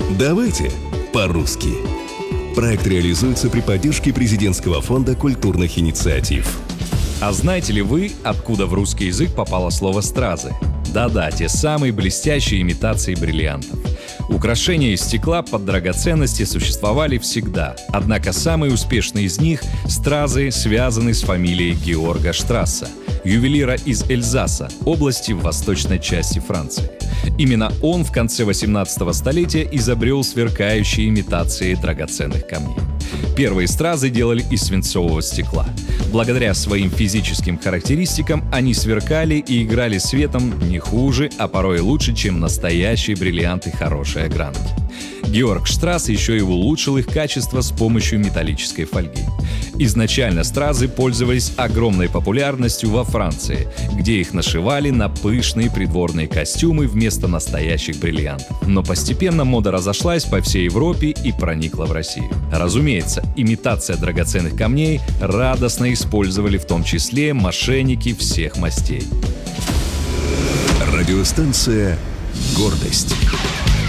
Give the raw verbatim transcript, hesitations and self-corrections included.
Давайте по-русски. Проект реализуется при поддержке Президентского фонда культурных инициатив. А знаете ли вы, откуда в русский язык попало слово «стразы»? Да-да, те самые блестящие имитации бриллиантов. Украшения из стекла под драгоценности существовали всегда, однако самые успешные из них – стразы, связаны с фамилией Георга Штрасса, ювелира из Эльзаса, области в восточной части Франции. Именно он в конце восемнадцатого столетия изобрел сверкающие имитации драгоценных камней. Первые стразы делали из свинцового стекла. Благодаря своим физическим характеристикам они сверкали и играли светом не хуже, а порой лучше, чем настоящие бриллианты хорошей огранки. Георг Штрасс еще и улучшил их качество с помощью металлической фольги. Изначально стразы пользовались огромной популярностью во Франции, где их нашивали на пышные придворные костюмы вместо настоящих бриллиантов. Но постепенно мода разошлась по всей Европе и проникла в Россию. Разумеется, имитация драгоценных камней радостно использовали в том числе мошенники всех мастей. Радиостанция «Гордость».